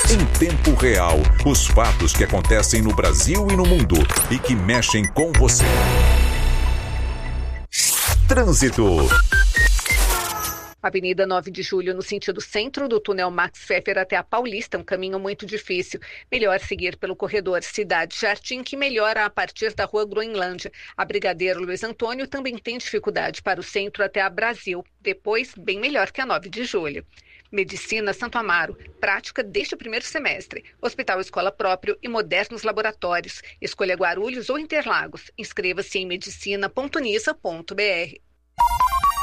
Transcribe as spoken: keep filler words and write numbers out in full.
Em tempo real, os fatos que acontecem no Brasil e no mundo e que mexem com você. Trânsito. Avenida nove de julho, no sentido centro do túnel Max Pfeffer até a Paulista, um caminho muito difícil. Melhor seguir pelo corredor Cidade Jardim, que melhora a partir da rua Groenlândia. A Brigadeiro Luiz Antônio também tem dificuldade para o centro até a Brasil. Depois, bem melhor que a nove de julho. Medicina Santo Amaro, prática desde o primeiro semestre. Hospital Escola Próprio e modernos laboratórios. Escolha Guarulhos ou Interlagos. Inscreva-se em medicina ponto unisa ponto br.